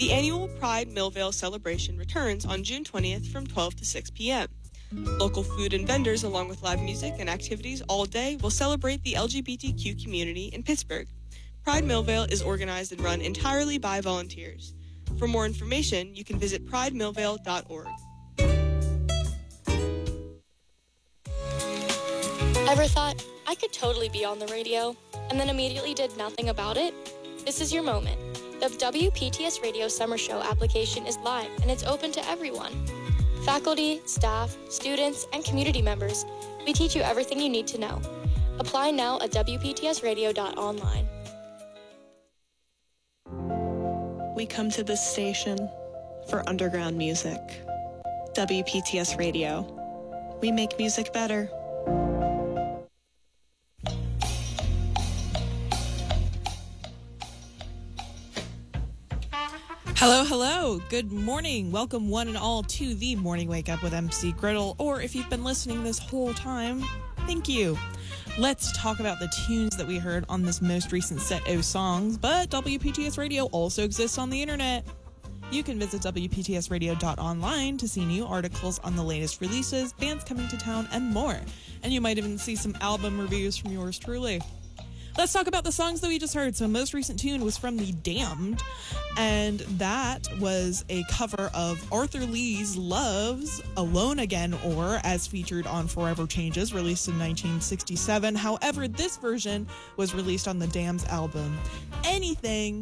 The annual Pride Millvale celebration returns on June 20th from 12 to 6 p.m. Local food and vendors, along with live music and activities all day, will celebrate the LGBTQ community in Pittsburgh. Pride Millvale is organized and run entirely by volunteers. For more information, you can visit pridemillvale.org. Ever thought, I could totally be on the radio, and then immediately did nothing about it? This is your moment. The WPTS Radio Summer Show application is live, and it's open to everyone. Faculty, staff, students, and community members, we teach you everything you need to know. Apply now at WPTSradio.online. We come to this station for underground music. WPTS Radio. We make music better. Hello, hello. Good morning. Welcome one and all to the Morning Wake Up with MC Griddle, or if you've been listening this whole time, thank you. Let's talk about the tunes that we heard on this most recent set of songs, but WPTS Radio also exists on the internet. You can visit WPTSradio.online to see new articles on the latest releases, bands coming to town, and more. And you might even see some album reviews from yours truly. Let's talk about the songs that we just heard. So most recent tune was from The Damned, and that was a cover of Arthur Lee's Love's Alone Again, or as featured on Forever Changes, released in 1967. However, this version was released on The Damned's album Anything,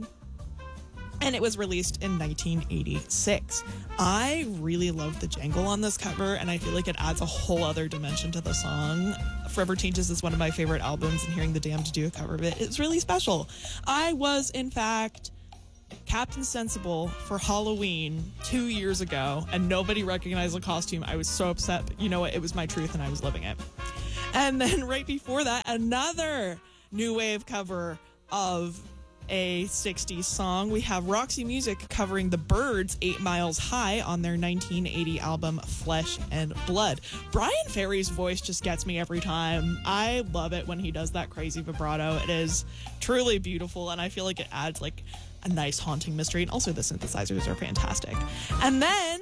and it was released in 1986. I really love the jangle on this cover, and I feel like it adds a whole other dimension to the song. Forever Changes is one of my favorite albums, and hearing The Damned do a cover of it is really special. I was, in fact, Captain Sensible for Halloween 2 years ago, and nobody recognized the costume. I was so upset, but you know what? It was my truth, and I was living it. And then right before that, another new wave cover of a 60s song. We have Roxy Music covering The Byrds' 8 Miles High on their 1980 album Flesh and Blood. Brian Ferry's voice just gets me every time. I love it when he does that crazy vibrato. It is truly beautiful, and I feel like it adds like a nice haunting mystery, and also the synthesizers are fantastic. And then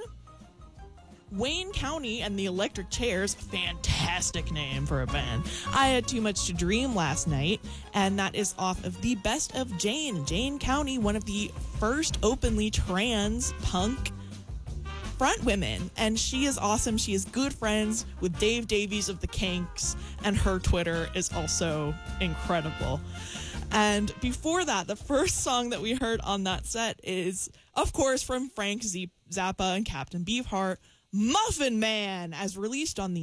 Wayne County and the Electric Chairs, fantastic name for a band. I Had Too Much to Dream last night, and that is off of The Best of Jane. Jane County, one of the first openly trans punk front women, and she is awesome. She is good friends with Dave Davies of the Kinks, and her Twitter is also incredible. And before that, the first song that we heard on that set is, of course, from Frank Zappa and Captain Beefheart, Muffin Man, as released on the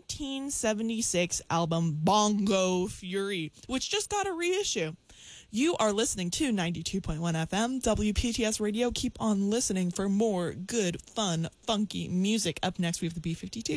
1976 album Bongo Fury, which just got a reissue. You are listening to 92.1 FM, WPTS Radio. Keep on listening for more good, fun, funky music. Up next, we have the B-52.